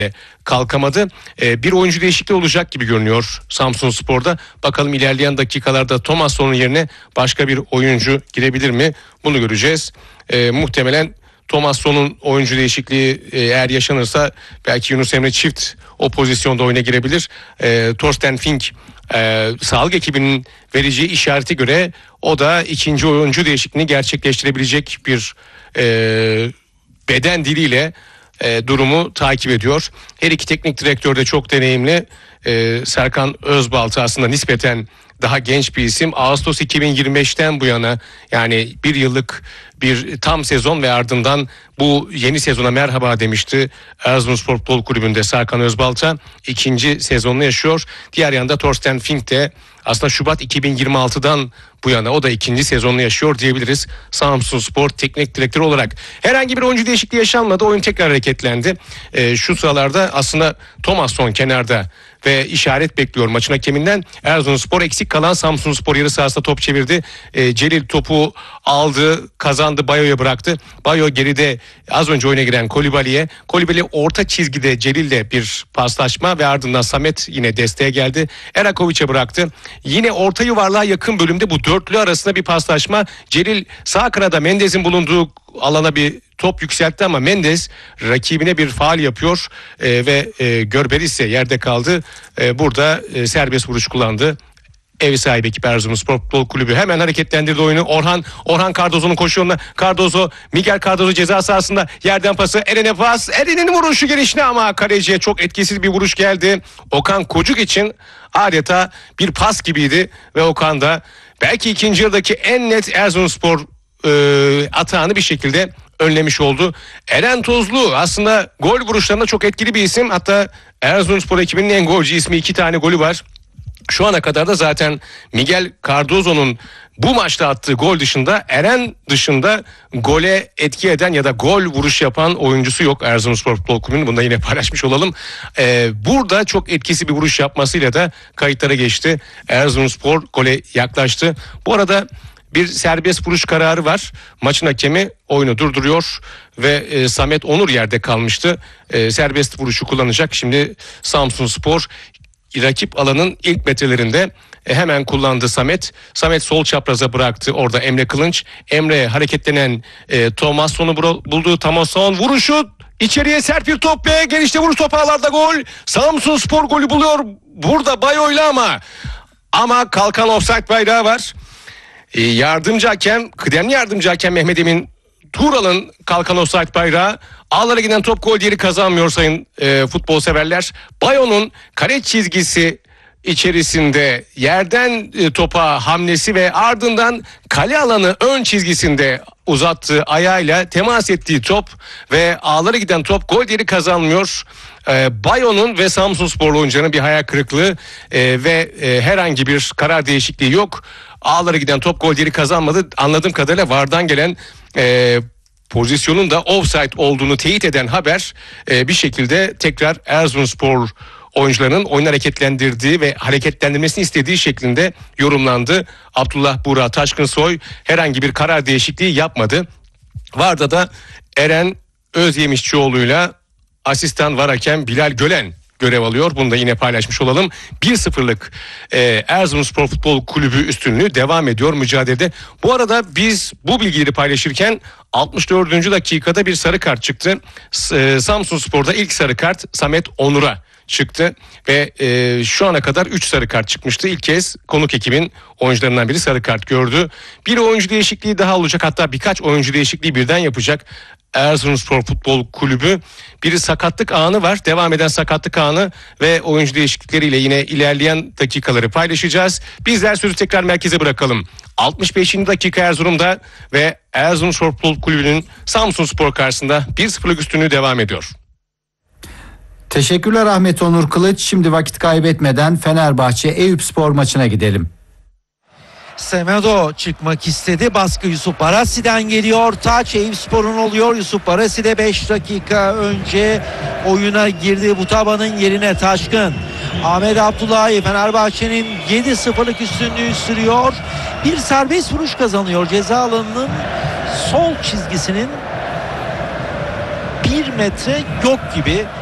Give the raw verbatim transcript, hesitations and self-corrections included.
kalkamadı. Ee, bir oyuncu değişikliği olacak gibi görünüyor Samsunspor'da. Bakalım ilerleyen dakikalarda Thomasson'un yerine başka bir oyuncu girebilir mi? Bunu göreceğiz. Ee, muhtemelen Thomasson'un oyuncu değişikliği e, eğer yaşanırsa belki Yunus Emre Çift o pozisyonda oyuna girebilir. Ee, Thorsten Fink e, sağlık ekibinin vereceği işarete göre o da ikinci oyuncu değişikliğini gerçekleştirebilecek bir e, beden diliyle E, durumu takip ediyor. Her iki teknik direktör de çok deneyimli. E, Serkan Özbaltı aslında nispeten daha genç bir isim. Ağustos iki bin yirmi beşten bu yana, yani bir yıllık bir tam sezon ve ardından bu yeni sezona merhaba demişti Erzurumspor Futbol Kulübü'nde Serkan Özbaltı. İkinci sezonunu yaşıyor. Diğer yanda Thorsten Fink de aslında Şubat iki bin yirmi altıdan bu yana o da ikinci sezonunu yaşıyor diyebiliriz Samsunspor teknik direktörü olarak. Herhangi bir oyuncu değişikliği yaşanmadı. Oyun tekrar hareketlendi. E, şu sıralarda aslında Thomasson kenarda ve işaret bekliyor maçın hakeminden. Erzurumspor eksik kalan Samsunspor yarı sahasında top çevirdi. E, Celil topu aldı, kazandı, Bayo'ya bıraktı. Bayo geride az önce oyuna giren Kolibali'ye. Kolibali orta çizgide Celil'le bir paslaşma ve ardından Samet yine desteğe geldi. Erakovic'e bıraktı. Yine orta yuvarlığa yakın bölümde bu dörtlü arasında bir paslaşma. Celil sağ kanada Mendes'in bulunduğu alana bir top yükseltti ama Mendes rakibine bir faul yapıyor e, ve e, Görber ise yerde kaldı. E, burada e, serbest vuruş kullandı. Ev sahibi ekip Erzurumspor Futbol Kulübü hemen hareketlendirdi oyunu. Orhan Orhan Cardozo'nun koşuyoruna. Cardozo, Miguel Cardozo ceza sahasında yerden pası. Eren'e pas. Eren'in vuruşu gelişine ama kaleciye çok etkisiz bir vuruş geldi. Okan Kocuk için adeta bir pas gibiydi ve Okan da belki ikinci yarıdaki en net Erzurumspor e, atağını bir şekilde önlemiş oldu. Eren Tozlu aslında gol vuruşlarında çok etkili bir isim. Hatta Erzurumspor ekibinin en golcü ismi, iki tane golü var. Şu ana kadar da zaten Miguel Cardozo'nun bu maçta attığı gol dışında, Eren dışında gole etki eden ya da gol vuruş yapan oyuncusu yok Erzurumspor Futbol Kulübü'nün. Bunu da yine paylaşmış olalım. Ee, burada çok etkisi bir vuruş yapmasıyla da kayıtlara geçti. Erzurumspor gole yaklaştı. Bu arada bir serbest vuruş kararı var. Maçın hakemi oyunu durduruyor ve e, Samet Onur yerde kalmıştı. E, serbest vuruşu kullanacak. Şimdi Samsunspor rakip alanın ilk metrelerinde e, hemen kullandı Samet. Samet sol çapraza bıraktı. Orada Emre Kılınç. Emre hareketlenen e, Thomasson'u buldu. Thomasson vuruşu. İçeriye sert bir top ve genişte vuruş, top ağlarda gol. Samsunspor golü buluyor. Burada Bayo'yla ama ama kalkan offside bayrağı var. E, yardımcı hakem, kıdemli yardımcı hakem Mehmet Emin Tuğral'ın kalkan offside bayrağı. Ağlara giden top gol değeri kazanmıyor sayın e, futbol severler. Bayo'nun kare çizgisi içerisinde yerden e, topa hamlesi ve ardından kale alanı ön çizgisinde uzattığı ayağıyla temas ettiği top ve ağlara giden top gol değeri kazanmıyor. E, Bayo'nun ve Samsunspor oyuncularının bir hayal kırıklığı e, ve e, herhangi bir karar değişikliği yok. Ağlara giden top gol değeri kazanmadı. Anladığım kadarıyla V A R'dan gelen e, pozisyonun da offside olduğunu teyit eden haber e, bir şekilde tekrar Erzurumspor oyuncularının oyun hareketlendirdiği ve hareketlendirmesini istediği şeklinde yorumlandı. Abdullah Burak Taşkınsoy herhangi bir karar değişikliği yapmadı. V A R'da da Eren Özyemişçioğlu'yla asistan V A R hakem Bilal Gölen görev alıyor. Bunu da yine paylaşmış olalım. bir sıfırlık e, Erzurumspor Futbol Kulübü üstünlüğü devam ediyor mücadelede. Bu arada biz bu bilgileri paylaşırken altmış dördüncü dakikada bir sarı kart çıktı. E, Samsunspor'da ilk sarı kart Samet Onur'a çıktı ve e, şu ana kadar üç sarı kart çıkmıştı. İlk kez konuk ekibin oyuncularından biri sarı kart gördü. Bir oyuncu değişikliği daha olacak, hatta birkaç oyuncu değişikliği birden yapacak Erzurumspor Futbol Kulübü. Bir sakatlık anı var, devam eden sakatlık anı ve oyuncu değişiklikleriyle yine ilerleyen dakikaları paylaşacağız. Bizler sözü tekrar merkeze bırakalım. altmış beşinci dakika Erzurum'da ve Erzurumspor Futbol Kulübü'nün Samsunspor karşısında bir sıfırlık üstünlüğü devam ediyor. Teşekkürler Ahmet Onur Kılıç. Şimdi vakit kaybetmeden Fenerbahçe Eyüpspor maçına gidelim. Semedo çıkmak istedi. Baskı Yusuf Barasi'den geliyor. Taç Eyüpspor'un oluyor. Yusuf Barasi de beş dakika önce oyuna girdi. Bu tabanın yerine Taşkın. Ahmet Abdullahi Fenerbahçe'nin yedi sıfırlık üstünlüğü sürüyor. Bir serbest vuruş kazanıyor. Ceza alanının sol çizgisinin bir metre yok gibi.